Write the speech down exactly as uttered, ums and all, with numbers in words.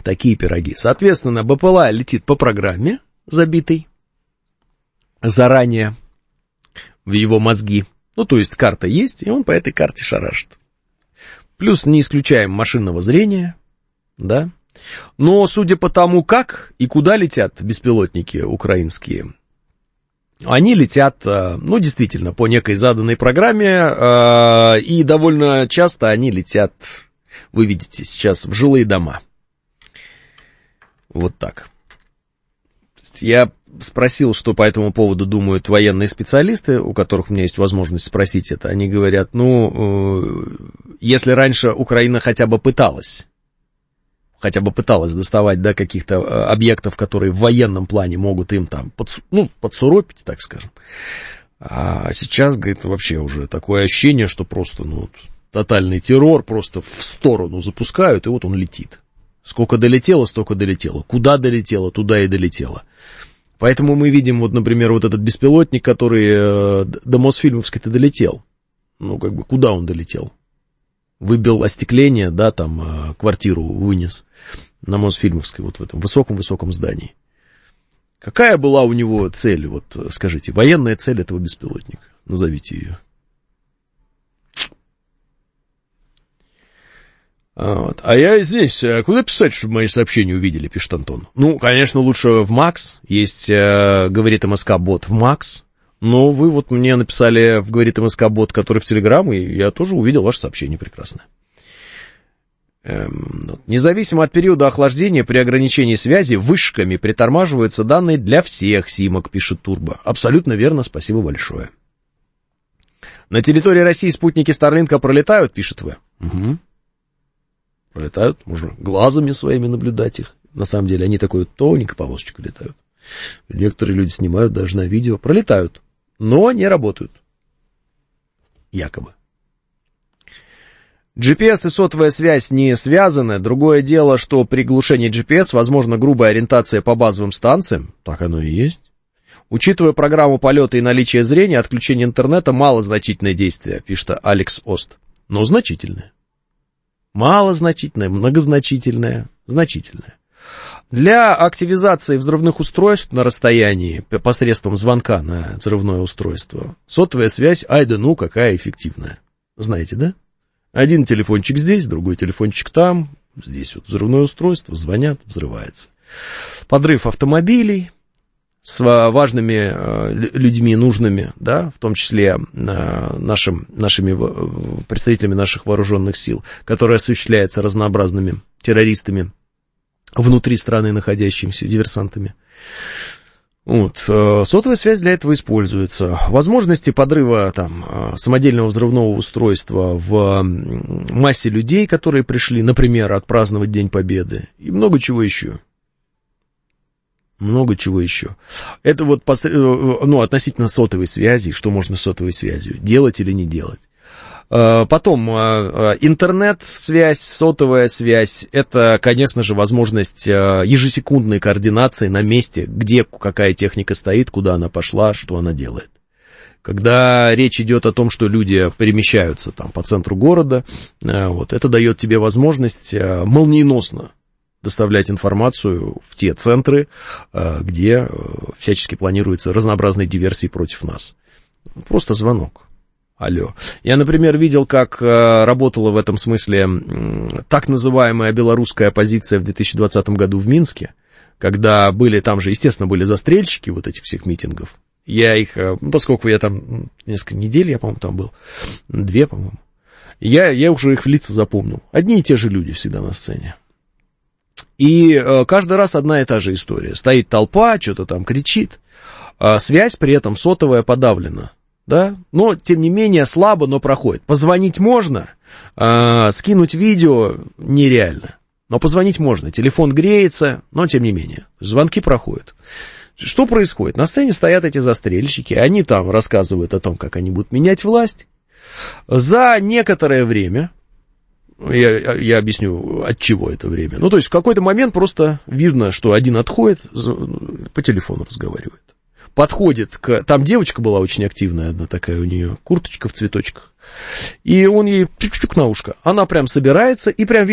Такие пироги. Соответственно, БПЛА летит по программе, забитой заранее в его мозги. Ну, то есть карта есть, и он по этой карте шарашит. Плюс не исключаем машинного зрения, да. Но судя по тому, как и куда летят беспилотники украинские, они летят, ну, действительно, по некой заданной программе, и довольно часто они летят, вы видите, сейчас в жилые дома. Вот так. Я спросил, что по этому поводу думают военные специалисты, у которых у меня есть возможность спросить это. Они говорят, ну, если раньше Украина хотя бы пыталась, хотя бы пыталась доставать до каких-то объектов, которые в военном плане могут им там, под, ну, подсуропить, так скажем. А сейчас, говорит, вообще уже такое ощущение, что просто, ну, тотальный террор, просто в сторону запускают, и вот он летит. Сколько долетело, столько долетело. Куда долетело, туда и долетело. Поэтому мы видим, вот, например, вот этот беспилотник, который э, до Мосфильмовской-то долетел. Ну, как бы, куда он долетел? Выбил остекление, да, там, э, квартиру вынес на Мосфильмовской, вот в этом высоком-высоком здании. Какая была у него цель, вот, скажите, военная цель этого беспилотника? Назовите ее. Вот. А я здесь, куда писать, чтобы мои сообщения увидели, пишет Антон. Ну, конечно, лучше в Макс, есть, э, говорит МСК-бот в Макс, но вы вот мне написали в говорит МСК-бот, который в Телеграм, и я тоже увидел ваше сообщение прекрасное. Эм, независимо от периода охлаждения, при ограничении связи вышками притормаживаются данные для всех симок, пишет Турбо. Абсолютно верно, спасибо большое. На территории России спутники Старлинка пролетают, пишет В. Угу. Пролетают, можно глазами своими наблюдать их. На самом деле они такой тоненькой полосочкой летают. Некоторые люди снимают даже на видео. Пролетают, но не работают. Якобы. джи пи эс и сотовая связь не связаны. Другое дело, что при глушении джи пи эс возможна грубая ориентация по базовым станциям. Так оно и есть. Учитывая программу полета и наличие зрения, отключение интернета малозначительное действие, пишет Алекс Ост. Но значительное. Малозначительное, многозначительное, значительное. Для активизации взрывных устройств на расстоянии посредством звонка на взрывное устройство сотовая связь, ай да ну, какая эффективная. Знаете, да? Один телефончик здесь, другой телефончик там, здесь вот взрывное устройство, звонят, взрывается. Подрыв автомобилей с важными э, людьми, нужными, да, в том числе э, нашим, нашими представителями наших вооруженных сил, который осуществляется разнообразными террористами внутри страны находящимися, диверсантами. Вот. Э, сотовая связь для этого используется. Возможности подрыва там, э, самодельного взрывного устройства в массе людей, которые пришли, например, отпраздновать День Победы, и много чего еще. Много чего еще. Это вот ну, относительно сотовой связи, что можно с сотовой связью делать или не делать. Потом интернет-связь, сотовая связь, это, конечно же, возможность ежесекундной координации на месте, где какая техника стоит, куда она пошла, что она делает. Когда речь идет о том, что люди перемещаются там, по центру города, вот, это дает тебе возможность молниеносно доставлять информацию в те центры, где всячески планируются разнообразные диверсии против нас. Просто звонок. Алло. Я, например, видел, как работала в этом смысле так называемая белорусская оппозиция в две тысячи двадцатом году в Минске, когда были, там же, естественно, были застрельщики вот этих всех митингов. Я их, поскольку я там несколько недель, я, по-моему, там был, две, по-моему, я, я уже их в лица запомнил. Одни и те же люди всегда на сцене. И э, каждый раз одна и та же история. Стоит толпа, что-то там кричит, а связь при этом сотовая подавлена, да, но, тем не менее, слабо, но проходит. Позвонить можно, э, скинуть видео нереально, но позвонить можно. Телефон греется, но, тем не менее, звонки проходят. Что происходит? На сцене стоят эти застрельщики, они там рассказывают о том, как они будут менять власть. За некоторое время... Я, я объясню, от чего это время. Ну, то есть, в какой-то момент просто видно, что один отходит, по телефону разговаривает. Подходит к... Там девочка была очень активная, одна такая у нее, курточка в цветочках. И он ей чук-чук на ушко. Она прям собирается и прям